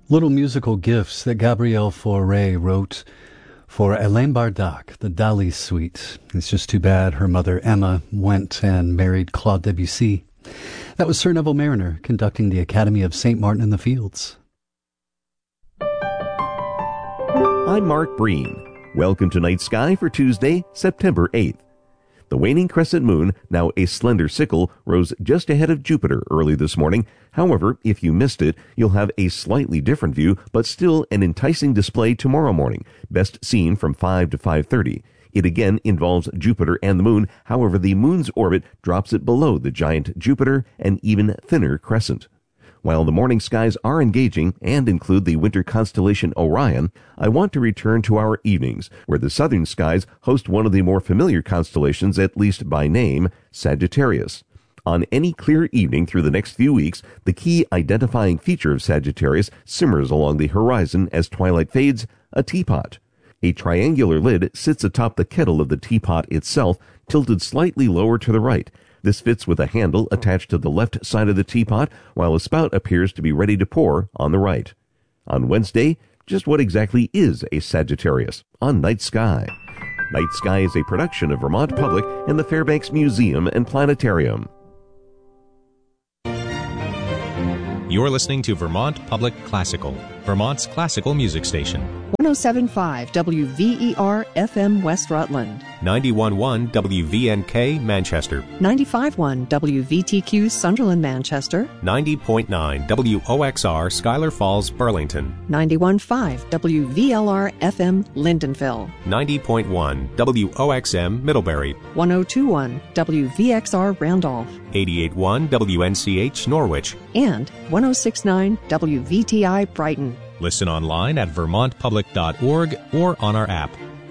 Little musical gifts that Gabrielle Fauré wrote for Alain Bardac, the Dali Suite. It's just too bad her mother, Emma, went and married Claude Debussy. That was Sir Neville Mariner conducting the Academy of St. Martin in the Fields. I'm Mark Breen. Welcome to Night Sky for Tuesday, September 8th. The waning crescent moon, now a slender sickle, rose just ahead of Jupiter early this morning. However, if you missed it, you'll have a slightly different view, but still an enticing display tomorrow morning, best seen from 5 to 5:30. It again involves Jupiter and the moon. However, the moon's orbit drops it below the giant Jupiter, an even thinner crescent. While the morning skies are engaging and include the winter constellation Orion, I want to return to our evenings, where the southern skies host one of the more familiar constellations, at least by name, Sagittarius. On any clear evening through the next few weeks, the key identifying feature of Sagittarius simmers along the horizon as twilight fades, a teapot. A triangular lid sits atop the kettle of the teapot itself, tilted slightly lower to the right. This fits with a handle attached to the left side of the teapot, while a spout appears to be ready to pour on the right. On Wednesday, just what exactly is a Sagittarius on Night Sky? Night Sky is a production of Vermont Public and the Fairbanks Museum and Planetarium. You're listening to Vermont Public Classical, Vermont's classical music station. 107.5 WVER FM West Rutland. 91.1 WVNK Manchester. 95.1 WVTQ Sunderland Manchester. 90.9 WOXR Schuyler Falls Burlington. 91.5 WVLR FM Lindenville. 90.1 WOXM Middlebury. 102.1 WVXR Randolph. 88.1 WNCH Norwich. And 106.9 WVTI Brighton. Listen online at vermontpublic.org or on our app.